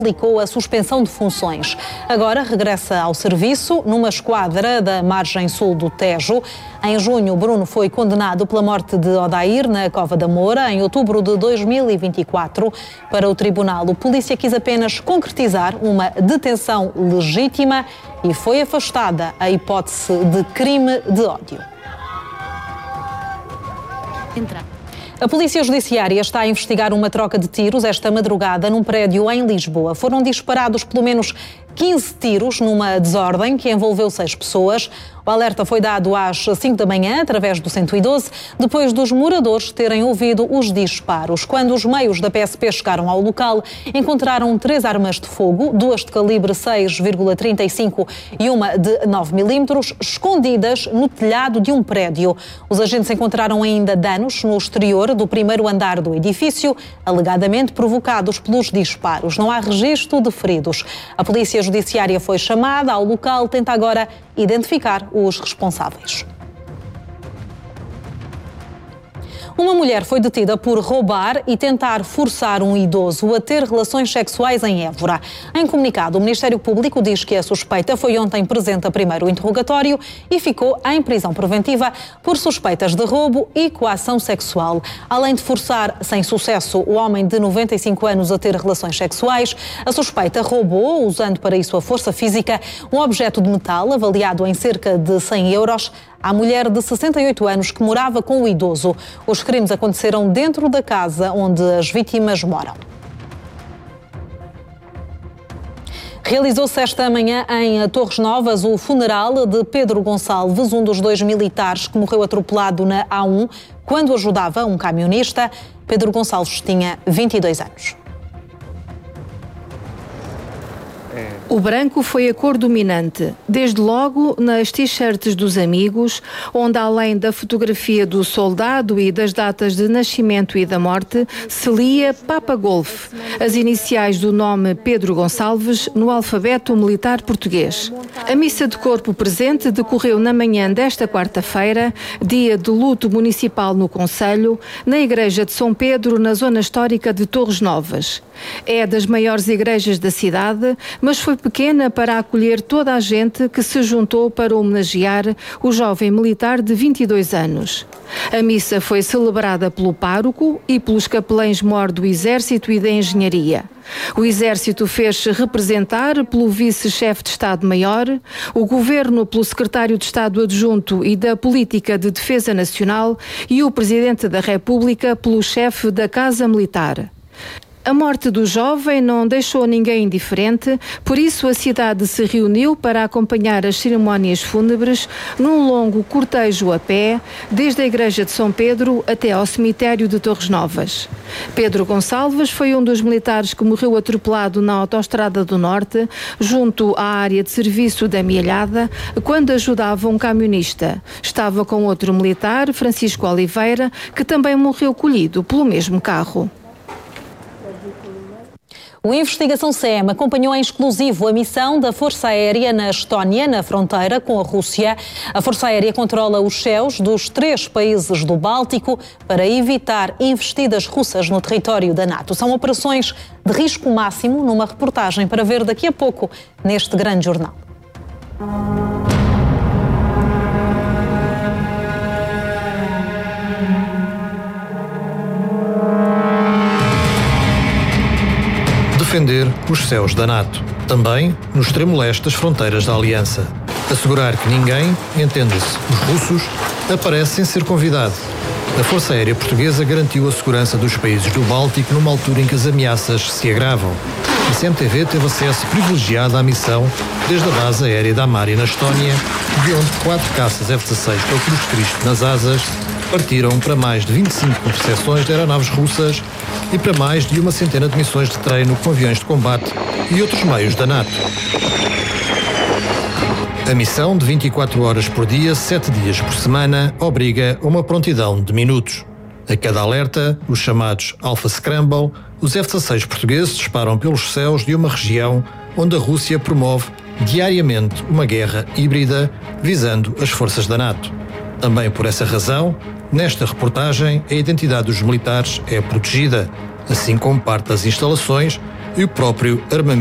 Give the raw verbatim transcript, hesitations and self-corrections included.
aplicou a suspensão de funções. Agora regressa ao serviço numa esquadra da margem sul do Tejo. Em junho, Bruno foi condenado pela morte de Odair na Cova da Moura. Em outubro de dois mil e vinte e quatro, para o tribunal, o polícia quis apenas concretizar uma detenção legítima e foi afastada a hipótese de crime de ódio. Entra. A Polícia Judiciária está a investigar uma troca de tiros esta madrugada num prédio em Lisboa. Foram disparados pelo menos quinze tiros numa desordem que envolveu seis pessoas. O alerta foi dado às cinco da manhã, através do cento e doze, depois dos moradores terem ouvido os disparos. Quando os meios da P S P chegaram ao local, encontraram três armas de fogo, duas de calibre seis vírgula trinta e cinco e uma de nove milímetros, escondidas no telhado de um prédio. Os agentes encontraram ainda danos no exterior do primeiro andar do edifício, alegadamente provocados pelos disparos. Não há registro de feridos. A Polícia Judiciária foi chamada ao local, tenta agora identificar os responsáveis. Uma mulher foi detida por roubar e tentar forçar um idoso a ter relações sexuais em Évora. Em comunicado, o Ministério Público diz que a suspeita foi ontem presente a primeiro interrogatório e ficou em prisão preventiva por suspeitas de roubo e coação sexual. Além de forçar sem sucesso o homem de noventa e cinco anos a ter relações sexuais, a suspeita roubou, usando para isso a força física, um objeto de metal avaliado em cerca de cem euros à mulher de sessenta e oito anos que morava com o idoso. Os crimes aconteceram dentro da casa onde as vítimas moram. Realizou-se esta manhã em Torres Novas o funeral de Pedro Gonçalves, um dos dois militares que morreu atropelado na A um quando ajudava um camionista. Pedro Gonçalves tinha vinte e dois anos. O branco foi a cor dominante, desde logo nas t-shirts dos amigos, onde além da fotografia do soldado e das datas de nascimento e da morte, se lia Papa Golf, as iniciais do nome Pedro Gonçalves no alfabeto militar português. A missa de corpo presente decorreu na manhã desta quarta-feira, dia de luto municipal no concelho, na igreja de São Pedro, na zona histórica de Torres Novas. É das maiores igrejas da cidade, mas foi pequena para acolher toda a gente que se juntou para homenagear o jovem militar de vinte e dois anos. A missa foi celebrada pelo pároco e pelos capelães-mor do Exército e da Engenharia. O Exército fez-se representar pelo vice-chefe de Estado-Maior, o Governo pelo secretário de Estado adjunto e da Política de Defesa Nacional e o Presidente da República pelo chefe da Casa Militar. A morte do jovem não deixou ninguém indiferente, por isso a cidade se reuniu para acompanhar as cerimónias fúnebres num longo cortejo a pé, desde a igreja de São Pedro até ao cemitério de Torres Novas. Pedro Gonçalves foi um dos militares que morreu atropelado na Autostrada do Norte, junto à área de serviço da Mielhada, quando ajudava um camionista. Estava com outro militar, Francisco Oliveira, que também morreu colhido pelo mesmo carro. O Investigação C M acompanhou em exclusivo a missão da Força Aérea na Estónia, na fronteira com a Rússia. A Força Aérea controla os céus dos três países do Báltico para evitar investidas russas no território da NATO. São operações de risco máximo, numa reportagem para ver daqui a pouco neste grande jornal. Defender os céus da NATO, também no extremo leste das fronteiras da Aliança. Assegurar que ninguém, entenda-se os russos, aparece sem ser convidado. A Força Aérea Portuguesa garantiu a segurança dos países do Báltico numa altura em que as ameaças se agravam. A C M T V teve acesso privilegiado à missão desde a base aérea da Amari, na Estónia, de onde quatro caças F dezasseis com a Cruz de Cristo nas asas partiram para mais de vinte e cinco interseções de aeronaves russas e para mais de uma centena de missões de treino com aviões de combate e outros meios da NATO. A missão, de vinte e quatro horas por dia, sete dias por semana, obriga a uma prontidão de minutos. A cada alerta, os chamados Alpha Scramble, os F dezasseis portugueses disparam pelos céus de uma região onde a Rússia promove diariamente uma guerra híbrida visando as forças da NATO. Também por essa razão, nesta reportagem, a identidade dos militares é protegida, assim como parte das instalações e o próprio armamento